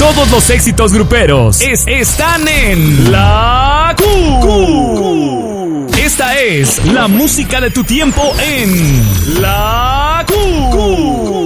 Todos los éxitos gruperos están en La Q. Esta es la música de tu tiempo en La Q.